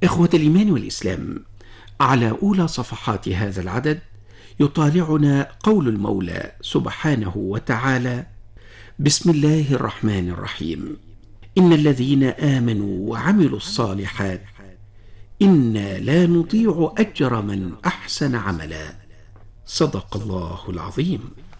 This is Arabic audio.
إخوة الإيمان والإسلام، على أولى صفحات هذا العدد يطالعنا قول المولى سبحانه وتعالى: بسم الله الرحمن الرحيم، إن الذين آمنوا وعملوا الصالحات إنا لا نضيع أجر من أحسن عملا. صدق الله العظيم.